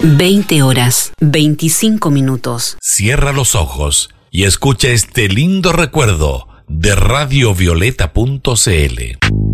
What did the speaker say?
20 horas, 25 minutos. Cierra los ojos y escucha este lindo recuerdo de radiovioleta.cl.